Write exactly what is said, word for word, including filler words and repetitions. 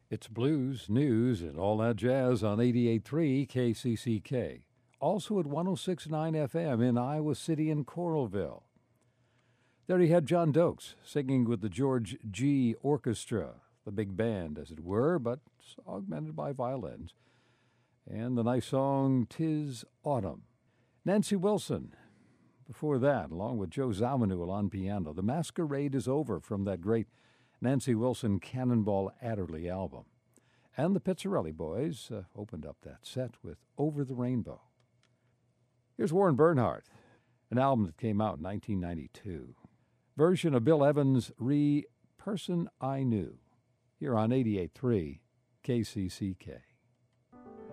It's blues, news, and all that jazz on eighty-eight point three K C C K. Also at one oh six point nine F M in Iowa City and Coralville. There you had John Dokes singing with the George G. Orchestra, the big band, as it were, but augmented by violins. And the nice song, "'Tis Autumn." Nancy Wilson, before that, along with Joe Zawinul on piano. The Masquerade is Over from that great Nancy Wilson Cannonball Adderley album. And the Pizzarelli Boys uh, opened up that set with Over the Rainbow. Here's Warren Bernhardt, an album that came out in nineteen ninety-two. Version of Bill Evans' Re Person I Knew, here on eighty-eight point three K C C K.